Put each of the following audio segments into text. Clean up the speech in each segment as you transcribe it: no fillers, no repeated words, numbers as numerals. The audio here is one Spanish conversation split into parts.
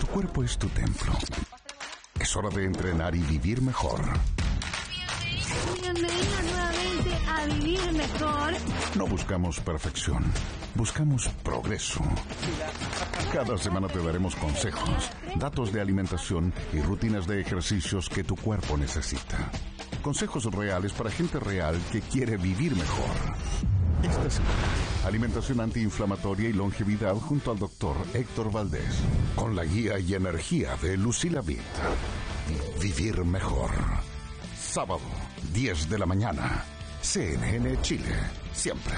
cuerpo es tu templo. Es hora de entrenar y vivir mejor. Bienvenidos nuevamente a Vivir Mejor. No buscamos perfección, buscamos progreso. Cada semana te daremos consejos, datos de alimentación y rutinas de ejercicios que tu cuerpo necesita. Consejos reales para gente real que quiere vivir mejor. Esta semana, alimentación antiinflamatoria y longevidad junto al doctor Héctor Valdés. Con la guía y energía de Lucila Vitt. Vivir mejor. Sábado, 10 de la mañana. CNN Chile. Siempre.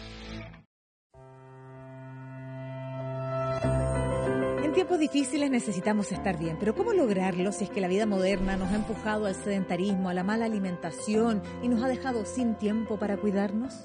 En tiempos difíciles necesitamos estar bien, pero ¿cómo lograrlo si es que la vida moderna nos ha empujado al sedentarismo, a la mala alimentación y nos ha dejado sin tiempo para cuidarnos?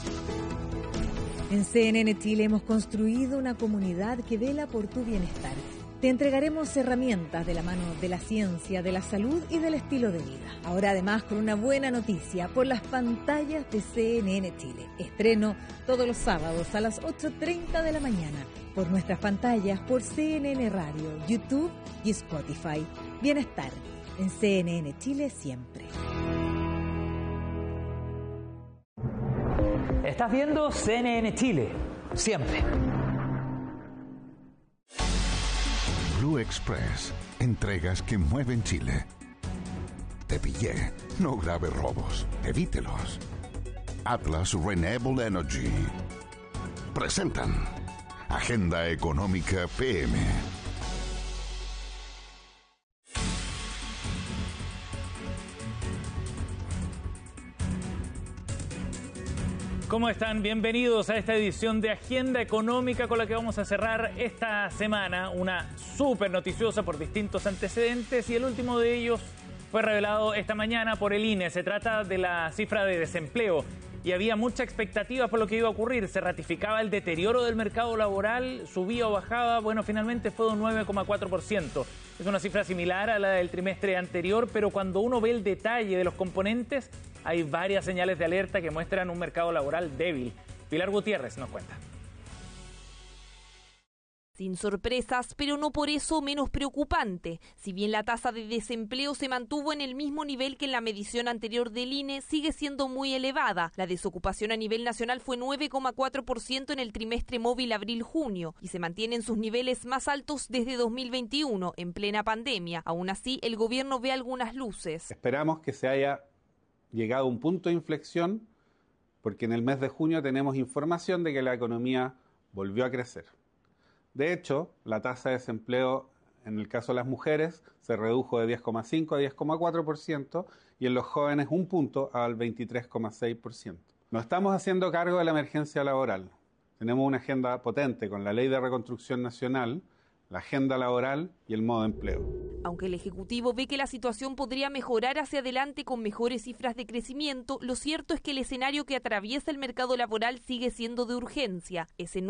En CNN Chile hemos construido una comunidad que vela por tu bienestar. Te entregaremos herramientas de la mano de la ciencia, de la salud y del estilo de vida. Ahora además con una buena noticia por las pantallas de CNN Chile. Estreno todos los sábados a las 8:30 de la mañana por nuestras pantallas, por CNN Radio, YouTube y Spotify. Bienestar en CNN Chile siempre. Estás viendo CNN Chile, siempre. Blue Express. Entregas que mueven Chile. Te pillé. No grave robos. Evítelos. Atlas Renewable Energy. Presentan Agenda Económica PM. ¿Cómo están? Bienvenidos a esta edición de Agenda Económica con la que vamos a cerrar esta semana. Una súper noticiosa por distintos antecedentes y el último de ellos fue revelado esta mañana por el INE. Se trata de la cifra de desempleo y había mucha expectativa por lo que iba a ocurrir. Se ratificaba el deterioro del mercado laboral, subía o bajaba. Bueno, finalmente fue de un 9,4%. Es una cifra similar a la del trimestre anterior, pero cuando uno ve el detalle de los componentes, hay varias señales de alerta que muestran un mercado laboral débil. Pilar Gutiérrez nos cuenta. Sin sorpresas, pero no por eso menos preocupante. Si bien la tasa de desempleo se mantuvo en el mismo nivel que en la medición anterior del INE, sigue siendo muy elevada. La desocupación a nivel nacional fue 9,4% en el trimestre móvil abril-junio y se mantiene en sus niveles más altos desde 2021, en plena pandemia. Aún así, el gobierno ve algunas luces. Esperamos que se haya llegado a un punto de inflexión, porque en el mes de junio tenemos información de que la economía volvió a crecer. De hecho, la tasa de desempleo en el caso de las mujeres se redujo de 10,5 a 10,4% y en los jóvenes un punto al 23,6%. Nos estamos haciendo cargo de la emergencia laboral. Tenemos una agenda potente con la Ley de Reconstrucción Nacional, la agenda laboral y el modo de empleo. Aunque el Ejecutivo ve que la situación podría mejorar hacia adelante con mejores cifras de crecimiento, lo cierto es que el escenario que atraviesa el mercado laboral sigue siendo de urgencia. Ese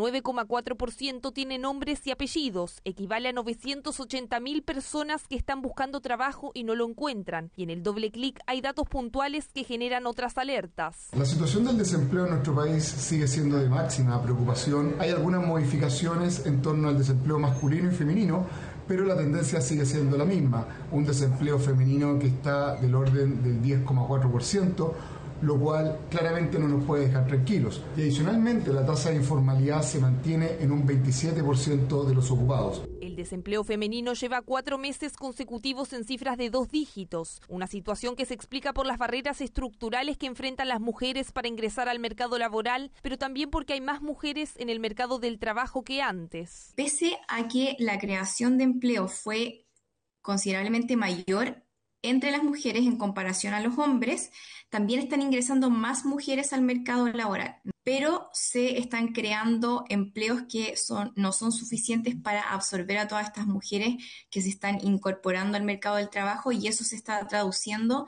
9,4% tiene nombres y apellidos, equivale a 980.000 personas que están buscando trabajo y no lo encuentran. Y en el doble clic hay datos puntuales que generan otras alertas. La situación del desempleo en nuestro país sigue siendo de máxima preocupación. Hay algunas modificaciones en torno al desempleo masculino y femenino, pero la tendencia sigue siendo la misma, un desempleo femenino que está del orden del 10,4%, lo cual claramente no nos puede dejar tranquilos. Y adicionalmente la tasa de informalidad se mantiene en un 27% de los ocupados. El desempleo femenino lleva 4 meses consecutivos en cifras de 2 dígitos, una situación que se explica por las barreras estructurales que enfrentan las mujeres para ingresar al mercado laboral, pero también porque hay más mujeres en el mercado del trabajo que antes. Pese a que la creación de empleo fue considerablemente mayor entre las mujeres en comparación a los hombres, también están ingresando más mujeres al mercado laboral, pero se están creando empleos que no son suficientes para absorber a todas estas mujeres que se están incorporando al mercado del trabajo, y eso se está traduciendo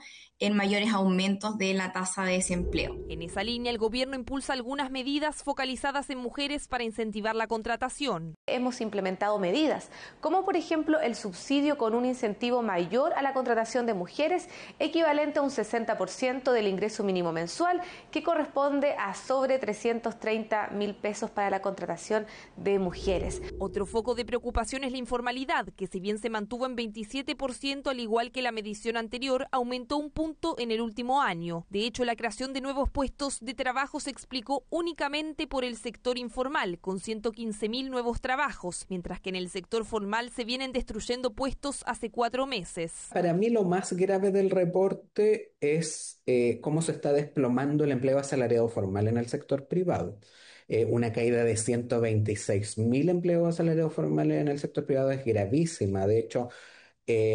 en mayores aumentos de la tasa de desempleo. En esa línea, el gobierno impulsa algunas medidas focalizadas en mujeres para incentivar la contratación. Hemos implementado medidas, como por ejemplo el subsidio con un incentivo mayor a la contratación de mujeres, equivalente a un 60% del ingreso mínimo mensual, que corresponde a sobre 330.000 pesos para la contratación de mujeres. Otro foco de preocupación es la informalidad, que si bien se mantuvo en 27%, al igual que la medición anterior, aumentó un punto en el último año. De hecho, la creación de nuevos puestos de trabajo se explicó únicamente por el sector informal, con 115.000 nuevos trabajos, mientras que en el sector formal se vienen destruyendo puestos hace 4 meses. Para mí lo más grave del reporte es cómo se está desplomando el empleo asalariado formal en el sector privado. Una caída de 126.000 empleos asalariados formales en el sector privado es gravísima. De hecho,